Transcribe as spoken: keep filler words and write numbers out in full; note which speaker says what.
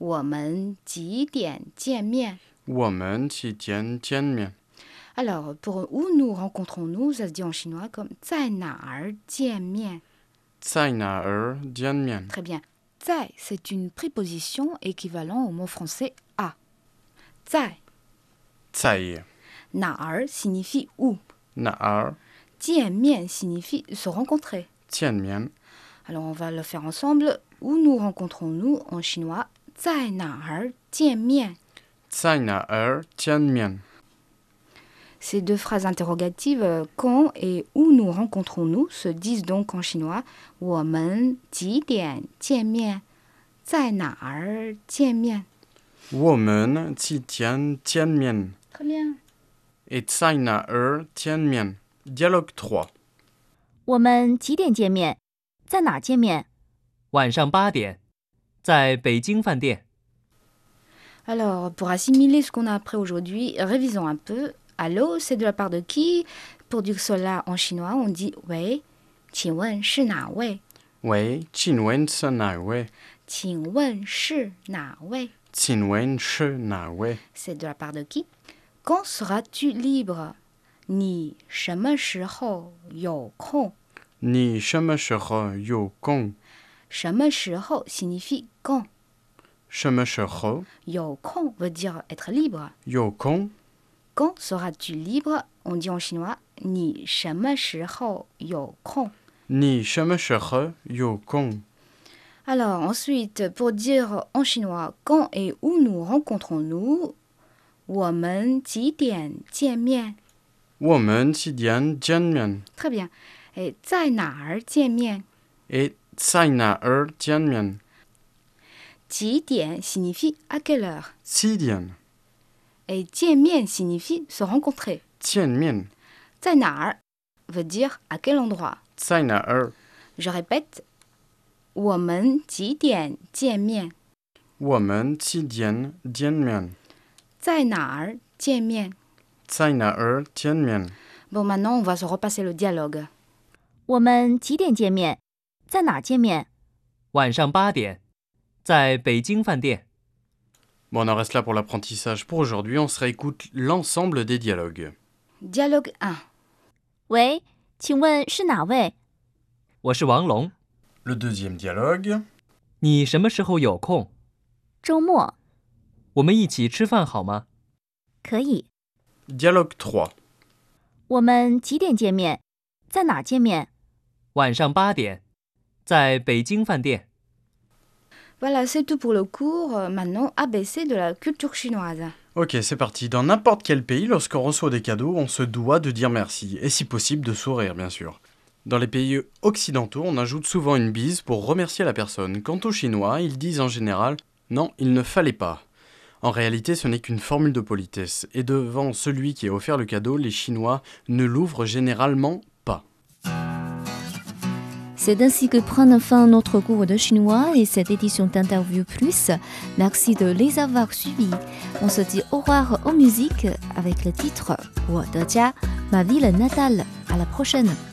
Speaker 1: 我们几点见面
Speaker 2: 我们几点见面
Speaker 1: Alors, pour où nous rencontrons-nous, ça se dit en chinois comme 在哪儿见面
Speaker 2: 在哪儿见面
Speaker 1: Très bien. 在 c'est une préposition équivalent au mot français à. 在
Speaker 2: 在
Speaker 1: 哪儿 signifie où.
Speaker 2: 哪儿
Speaker 1: 见面 signifie se rencontrer.
Speaker 2: 见面
Speaker 1: Alors, on va le faire ensemble. Où nous rencontrons-nous en chinois 在哪儿见面
Speaker 2: 在哪儿见面
Speaker 1: Ces deux phrases interrogatives, quand et où nous rencontrons-nous, se disent donc en chinois 我们几点见面在哪儿见面
Speaker 2: 我们几点见面
Speaker 1: Très bien.
Speaker 2: et 在哪儿见面 Dialogue trois
Speaker 3: 我们几点见面？在哪见面？
Speaker 4: 晚上八点，在北京饭店。
Speaker 1: Alors, pour assimiler ce qu'on a appris aujourd'hui, révisons un peu. Allô, c'est de la part de qui Pour dire cela en chinois, on dit 喂，请问是哪位
Speaker 2: 喂，请问是哪位
Speaker 1: 请问是哪位
Speaker 2: 请问是哪位
Speaker 1: C'est de la part de qui Quand seras-tu libre 你什么时候有空
Speaker 2: 你什么时候有空
Speaker 1: 什么时候 signifie quand
Speaker 2: 什么时候
Speaker 1: 有空 veut dire être libre.
Speaker 2: 有空
Speaker 1: Quand seras-tu libre On dit en chinois 你什么时候有空
Speaker 2: 你什么时候有空
Speaker 1: Alors ensuite, pour dire en chinois quand et où nous rencontrons-nous 我们几点见面
Speaker 2: 我们几点见面
Speaker 1: Très bien. Et 在哪儿见面
Speaker 2: et 在哪儿见面
Speaker 1: 几点 signifie à quelle heure
Speaker 2: 七点
Speaker 1: Et 见面 signifie se rencontrer.
Speaker 2: 见面
Speaker 1: 在哪儿 veut dire à quel endroit.
Speaker 2: 在哪儿
Speaker 1: Je répète, 我们几点见面
Speaker 2: 我们几点见面
Speaker 1: 在哪儿见面
Speaker 2: 在哪儿见面
Speaker 1: Bon, maintenant, on va se repasser le dialogue.
Speaker 3: 我们几点见面？在哪见面？
Speaker 4: 晚上八点，在北京饭店。
Speaker 2: Bon, on en reste là pour l'apprentissage. Pour aujourd'hui, on se réécoute l'ensemble des dialogues.
Speaker 1: Dialogue un.
Speaker 3: 喂，请问是哪位？
Speaker 4: 我是王龙，
Speaker 2: Le deuxième dialogue.
Speaker 4: 你什么时候有空？
Speaker 3: 周末
Speaker 4: 我们一起吃饭好吗？
Speaker 3: 可以。
Speaker 2: Dialogue trois.
Speaker 3: 我们几点见面？在哪见面？
Speaker 4: 晚上八点，在北京饭店。
Speaker 1: Voilà, c'est tout pour le cours. Euh, Maintenant, A B C de la culture chinoise.
Speaker 2: Ok, c'est parti. Dans n'importe quel pays, lorsqu'on reçoit des cadeaux, on se doit de dire merci. Et si possible, de sourire, bien sûr. Dans les pays occidentaux, on ajoute souvent une bise pour remercier la personne. Quant aux Chinois, ils disent en général « Non, il ne fallait pas ». En réalité, ce n'est qu'une formule de politesse. Et devant celui qui a offert le cadeau, les Chinois ne l'ouvrent généralement pas.
Speaker 3: C'est ainsi que prend fin notre cours de chinois et cette édition d'Interview Plus. Merci de les avoir suivis. On se dit au revoir en musique avec le titre « 我的家, ma ville natale ». À la prochaine.